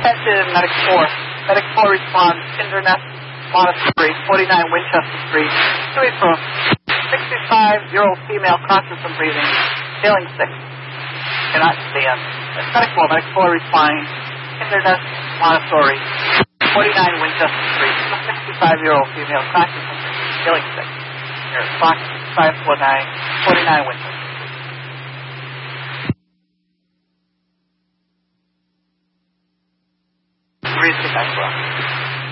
Attention, Medic 4. Medic 4 responds, Inverness, Montessori, 49 Winchester Street. To refer, 65-year-old female conscious and breathing, feeling sick. Cannot stand. Medic 4. Medic 4 responding, Inverness, Montessori, 49 Winchester Street. 65-year-old female conscious and breathing, feeling sick. Here, Fox 549, 49 Winchester.